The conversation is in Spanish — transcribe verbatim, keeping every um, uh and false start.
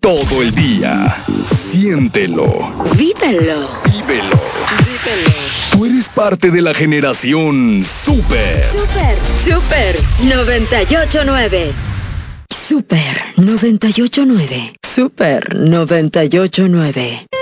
todo el día. Siéntelo. Vívelo. Vívelo. Vívelo. Tú eres parte de la generación Super. Super. Super noventa y ocho nueve. Super noventa y ocho nueve. Super noventa y ocho nueve.